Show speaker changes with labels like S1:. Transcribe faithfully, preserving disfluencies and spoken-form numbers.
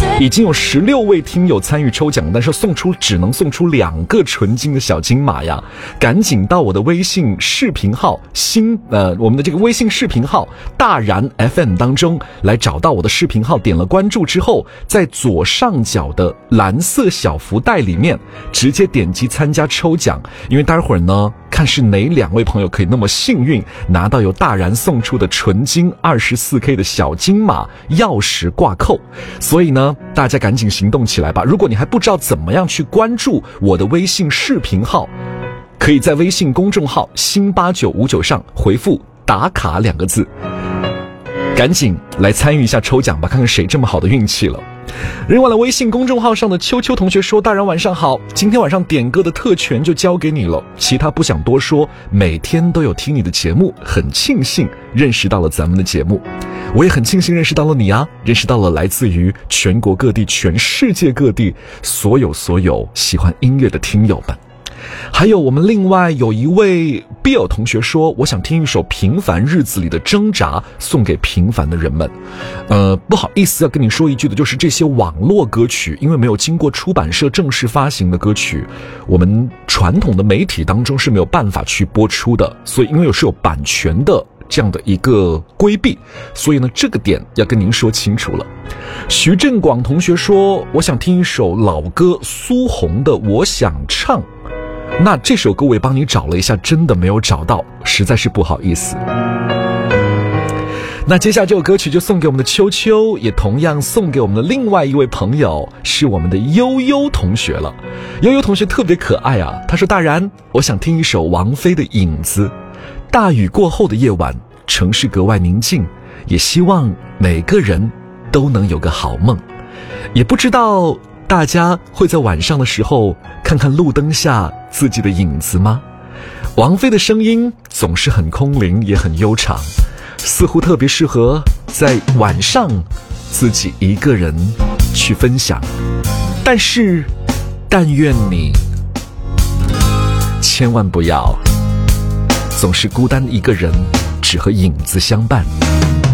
S1: 已经有十六位听友参与抽奖，但是送出只能送出两个纯金的小金马呀！赶紧到我的微信视频号新呃我们的这个微信视频号大然 F M 当中来找到我的视频号，点了关注之后，在左上角的蓝色小福袋里面直接点击参加抽奖，因为待会儿呢看是哪两位朋友可以那么幸运拿到由大然送出的纯金 二十四K 的小金马钥匙挂扣，所以呢大家赶紧行动起来吧！如果你还不知道怎么样去关注我的微信视频号，可以在微信公众号新八九五九上回复打卡两个字，赶紧来参与一下抽奖吧，看看谁这么好的运气了。另外呢，微信公众号上的秋秋同学说，大然晚上好，今天晚上点歌的特权就交给你了，其他不想多说，每天都有听你的节目，很庆幸认识到了咱们的节目，我也很庆幸认识到了你啊，认识到了来自于全国各地全世界各地所有所有喜欢音乐的听友们。还有我们另外有一位 Bill 同学说，我想听一首平凡日子里的挣扎，送给平凡的人们。呃，不好意思要跟你说一句的，就是这些网络歌曲，因为没有经过出版社正式发行的歌曲，我们传统的媒体当中是没有办法去播出的，所以因为有是有版权的这样的一个规避，所以呢这个点要跟您说清楚了。徐振广同学说，我想听一首老歌苏红的《我想唱》，那这首歌我也帮你找了一下，真的没有找到，实在是不好意思。那接下来这首歌曲就送给我们的秋秋，也同样送给我们的另外一位朋友，是我们的悠悠同学了。悠悠同学特别可爱啊，他说，大然，我想听一首王菲的《影子》，大雨过后的夜晚，城市格外宁静，也希望每个人都能有个好梦。也不知道大家会在晚上的时候看看路灯下自己的影子吗？王菲的声音总是很空灵，也很悠长，似乎特别适合在晚上自己一个人去分享。但是但愿你千万不要总是孤单一个人，只和影子相伴。